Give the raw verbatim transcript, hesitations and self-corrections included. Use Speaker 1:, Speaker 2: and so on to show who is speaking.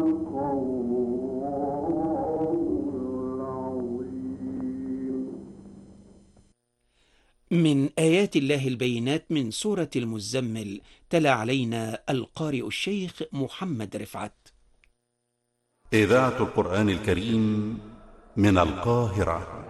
Speaker 1: من آيات الله البينات من سورة المزمل، تلا علينا القارئ الشيخ محمد رفعت.
Speaker 2: إذاعة القرآن الكريم من القاهرة.